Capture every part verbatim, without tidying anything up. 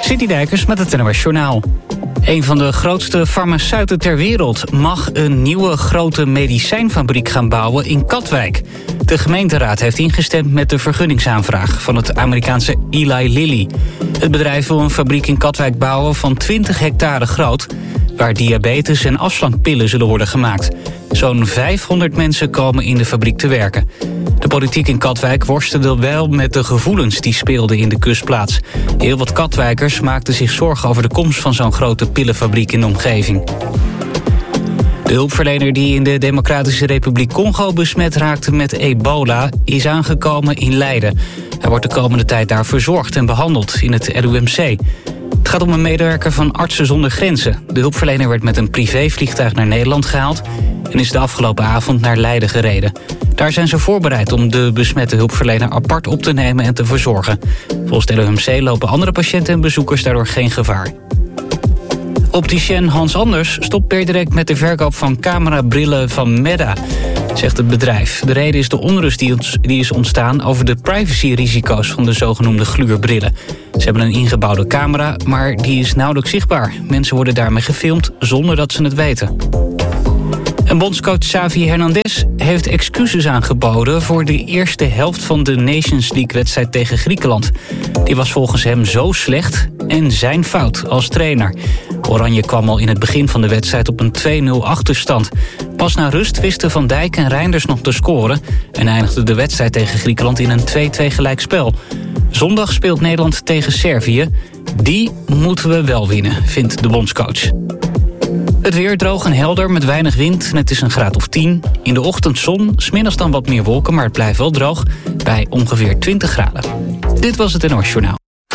City Dijkers met het N O S Journaal. Een van de grootste farmaceuten ter wereld mag een nieuwe grote medicijnfabriek gaan bouwen in Katwijk. De gemeenteraad heeft ingestemd met de vergunningsaanvraag van het Amerikaanse Eli Lilly. Het bedrijf wil een fabriek in Katwijk bouwen van twintig hectare groot, waar diabetes- en afslankpillen zullen worden gemaakt. Zo'n vijfhonderd mensen komen in de fabriek te werken. De politiek in Katwijk worstelde wel met de gevoelens die speelden in de kustplaats. Heel wat Katwijkers maakten zich zorgen over de komst van zo'n grote pillenfabriek in de omgeving. De hulpverlener die in de Democratische Republiek Congo besmet raakte met ebola is aangekomen in Leiden. Hij wordt de komende tijd daar verzorgd en behandeld in het R U M C. Het gaat om een medewerker van Artsen zonder Grenzen. De hulpverlener werd met een privévliegtuig naar Nederland gehaald en is de afgelopen avond naar Leiden gereden. Daar zijn ze voorbereid om de besmette hulpverlener apart op te nemen en te verzorgen. Volgens het R U M C lopen andere patiënten en bezoekers daardoor geen gevaar. Opticien Hans Anders stopt per direct met de verkoop van camerabrillen van Meta, zegt het bedrijf. De reden is de onrust die, ons, die is ontstaan over de privacyrisico's van de zogenoemde gluurbrillen. Ze hebben een ingebouwde camera, maar die is nauwelijks zichtbaar. Mensen worden daarmee gefilmd zonder dat ze het weten. En bondscoach Xavi Hernandez heeft excuses aangeboden voor de eerste helft van de Nations League-wedstrijd tegen Griekenland. Die was volgens hem zo slecht en zijn fout als trainer. Oranje kwam al in het begin van de wedstrijd op een twee nul achterstand. Pas na rust wisten Van Dijk en Reinders nog te scoren en eindigde de wedstrijd tegen Griekenland in een twee twee gelijkspel. Zondag speelt Nederland tegen Servië. Die moeten we wel winnen, vindt de bondscoach. Het weer droog en helder met weinig wind en het is een graad of tien. In de ochtend zon, 's middags dan wat meer wolken, maar het blijft wel droog bij ongeveer twintig graden. Dit was het N O S Journaal.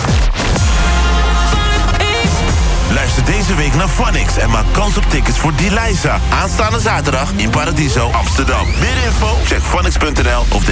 Luister deze week naar Phonics en maak kans op tickets voor Deliza. Aanstaande zaterdag in Paradiso, Amsterdam. Meer info? Check phonics punt n l of de